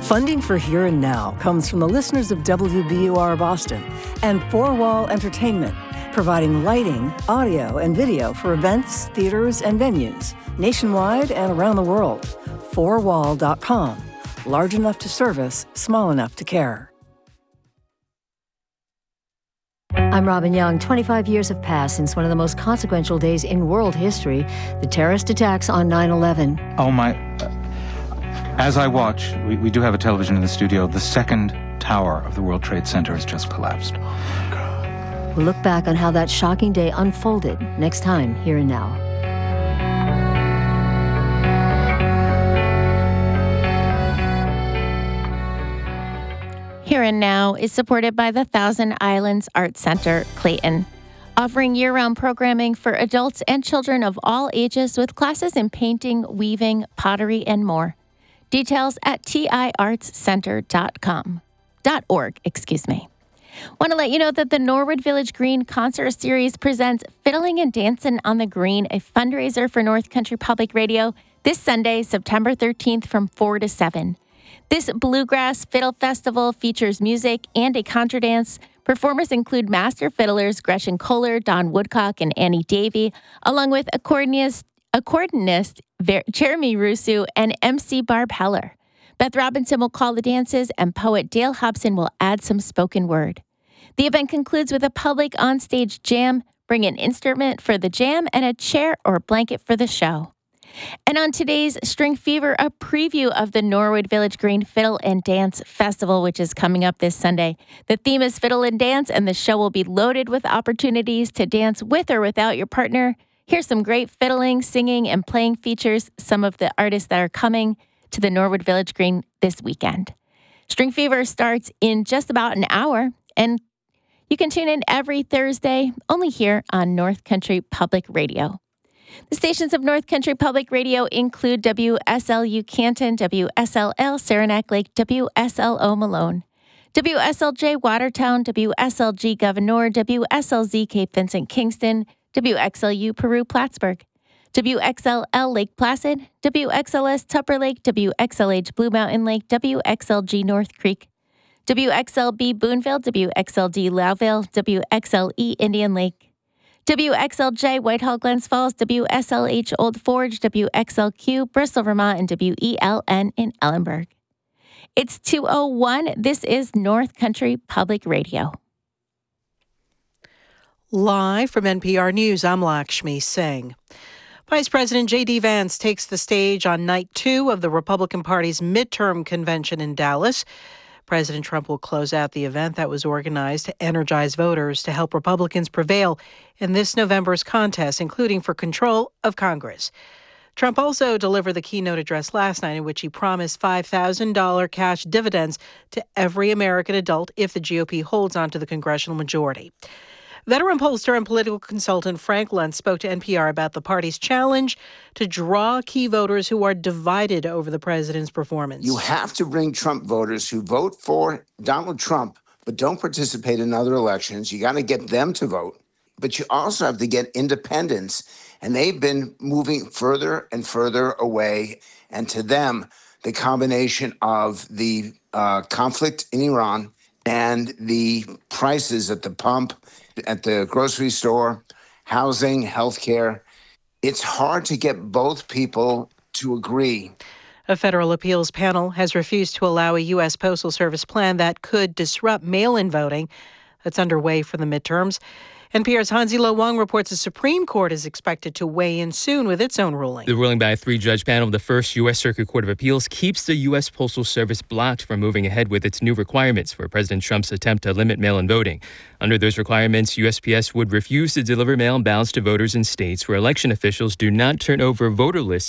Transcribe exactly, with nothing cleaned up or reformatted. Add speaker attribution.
Speaker 1: Funding for Here and Now comes from the listeners of W B U R Boston and Four Wall Entertainment, providing lighting, audio, and video for events, theaters, and venues nationwide and around the world. four wall dot com. Large enough to service, small enough to care.
Speaker 2: I'm Robin Young. twenty-five years have passed since one of the most consequential days in world history, the terrorist attacks on nine eleven.
Speaker 3: Oh, my... Uh, as I watch, we, we do have a television in the studio, the second tower of the World Trade Center has just collapsed. Oh, God.
Speaker 2: We'll look back on how that shocking day unfolded next time, Here and Now.
Speaker 4: Here and Now is supported by the Thousand Islands Art Center, Clayton, offering year-round programming for adults and children of all ages with classes in painting, weaving, pottery, and more. Details at t i arts center dot com. Dot org, excuse me. Want to let you know that the Norwood Village Green Concert Series presents Fiddling and Dancing on the Green, a fundraiser for North Country Public Radio, this Sunday, September thirteenth from four to seven. This Bluegrass Fiddle Festival features music and a contra dance. Performers include master fiddlers Gretchen Kohler, Don Woodcock, and Annie Davey, along with accordionist, accordionist Jeremy Rusu and M C Barb Heller. Beth Robinson will call the dances, and poet Dale Hobson will add some spoken word. The event concludes with a public onstage jam. Bring an instrument for the jam and a chair or blanket for the show. And on today's String Fever, a preview of the Norwood Village Green Fiddle and Dance Festival, which is coming up this Sunday. The theme is Fiddle and Dance, and the show will be loaded with opportunities to dance with or without your partner. Here's some great fiddling, singing, and playing features, some of the artists that are coming to the Norwood Village Green this weekend. String Fever starts in just about an hour, and you can tune in every Thursday, only here on North Country Public Radio. The stations of North Country Public Radio include W S L U Canton, W S L L Saranac Lake, W S L O Malone, W S L J Watertown, W S L G Gouverneur, W S L Z Cape Vincent Kingston, W X L U Peru Plattsburgh, W X L L Lake Placid, W X L S Tupper Lake, W X L H Blue Mountain Lake, W X L G North Creek, W X L B Boonville, W X L D Loudville, W X L E Indian Lake, W X L J Whitehall Glens Falls, W S L H Old Forge, W X L Q Bristol, Vermont, and W E L N in Ellenburg. It's two oh one. This is North Country Public Radio.
Speaker 5: Live from N P R News, I'm Lakshmi Singh. Vice President J D. Vance takes the stage on night two of the Republican Party's midterm convention in Dallas. President Trump will close out the event that was organized to energize voters to help Republicans prevail in this November's contest, including for control of Congress. Trump also delivered the keynote address last night in which he promised five thousand dollars cash dividends to every American adult if the G O P holds on to the congressional majority. Veteran pollster and political consultant Frank Luntz spoke to N P R about the party's challenge to draw key voters who are divided over the president's performance.
Speaker 6: You have to bring Trump voters who vote for Donald Trump but don't participate in other elections. You got to get them to vote. But you also have to get independents, and they've been moving further and further away. And to them, the combination of the uh, conflict in Iran and the prices at the pump, at the grocery store, housing, healthcare, it's hard to get both people to agree.
Speaker 5: A federal appeals panel has refused to allow a U S Postal Service plan that could disrupt mail-in voting that's underway for the midterms. N P R's Hansi Lo Wang reports the Supreme Court is expected to weigh in soon with its own ruling.
Speaker 7: The ruling by a three-judge panel of the First U S Circuit Court of Appeals keeps the U S Postal Service blocked from moving ahead with its new requirements for President Trump's attempt to limit mail-in voting. Under those requirements, U S P S would refuse to deliver mail-in ballots to voters in states where election officials do not turn over voter lists